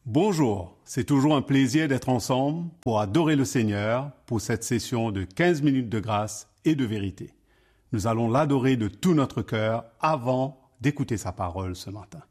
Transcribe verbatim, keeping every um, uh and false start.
Bonjour, c'est toujours un plaisir d'être ensemble pour adorer le Seigneur pour cette session de quinze minutes de grâce et de vérité. Nous allons l'adorer de tout notre cœur avant d'écouter sa parole ce matin.